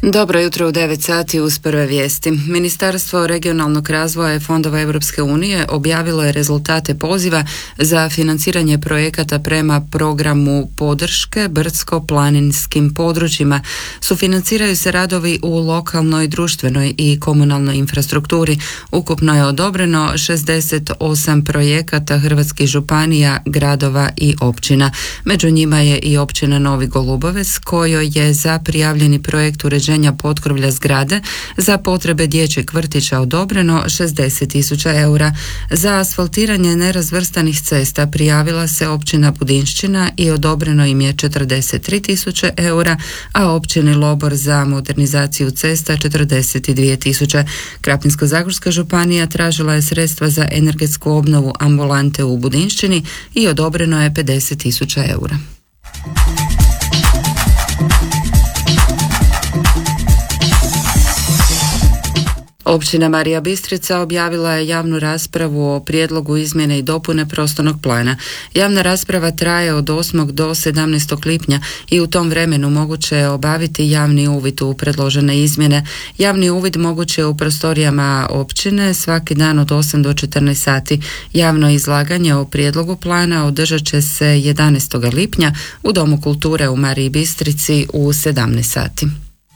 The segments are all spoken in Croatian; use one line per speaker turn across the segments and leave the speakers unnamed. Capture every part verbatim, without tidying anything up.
Dobro jutro u devet sati uz prve vijesti. Ministarstvo regionalnog razvoja i fondova Europske unije objavilo je rezultate poziva za financiranje projekata prema programu podrške brdsko-planinskim područjima. Sufinanciraju se radovi u lokalnoj, društvenoj i komunalnoj infrastrukturi. Ukupno je odobreno šezdeset osam projekata hrvatskih županija, gradova i općina. Među njima je i općina Novi Golubovec, kojoj je za prijavljeni projekt uređenja potkrovlja zgrade za potrebe dječjeg vrtića odobreno šezdeset tisuća eura. Za asfaltiranje nerazvrstanih cesta prijavila se općina Budinšćina i odobreno im je četrdeset tri tisuće eura, a općini Lobor za modernizaciju cesta četrdeset dvije tisuće. Krapinsko-zagorska županija tražila je sredstva za energetsku obnovu ambulante u Budinšćini i odobreno je pedeset tisuća eura. Općina Marija Bistrica objavila je javnu raspravu o prijedlogu izmjene i dopune prostornog plana. Javna rasprava traje od osmog do sedamnaestog lipnja i u tom vremenu moguće je obaviti javni uvid u predložene izmjene. Javni uvid moguće je u prostorijama općine svaki dan od osam do četrnaest sati. Javno izlaganje o prijedlogu plana održat će se jedanaestog lipnja u Domu kulture u Mariji Bistrici u sedamnaest sati.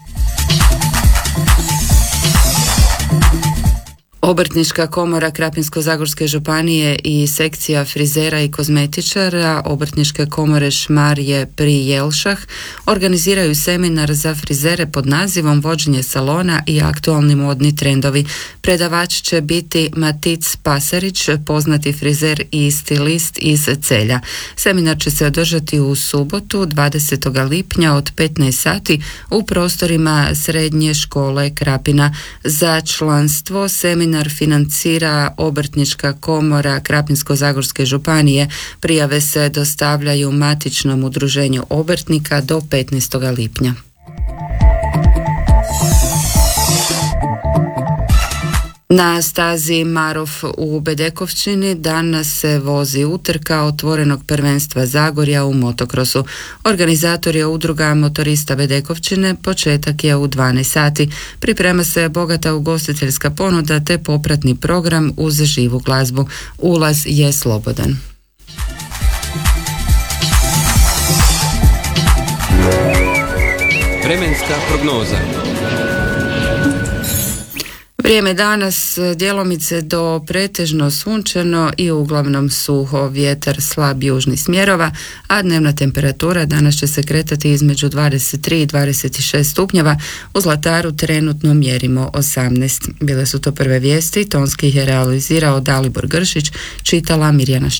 Obrtnička komora Krapinsko-zagorske županije i sekcija frizera i kozmetičara Obrtničke komore Šmarje pri Jelšah organiziraju seminar za frizere pod nazivom Vođenje salona i aktualni modni trendovi. Predavač će biti Matic Pasarić, poznati frizer i stilist iz Celja. Seminar će se održati u subotu dvadesetog lipnja od petnaest sati u prostorima Srednje škole Krapina. Za članstvo seminar financira Obrtnička komora Krapinsko-zagorske županije. Prijave se dostavljaju matičnom udruženju obrtnika do petnaestog lipnja. Na stazi Marof u Bedekovčini danas se vozi utrka otvorenog prvenstva Zagorja u motokrosu. Organizator je udruga motorista Bedekovčine, početak je u dvanaest sati. Priprema se bogata ugostiteljska ponuda te popratni program uz živu glazbu. Ulaz je slobodan.
Vremenska prognoza.
Vrijeme danas djelomice do pretežno sunčano i uglavnom suho, vjetar slab južnih smjerova, a dnevna temperatura danas će se kretati između dvadeset tri i dvadeset šest stupnjeva. U Zlataru trenutno mjerimo osamnaest. Bile su to prve vijesti, tonski ih je realizirao Dalibor Gršić, čitala Mirjana Šćer.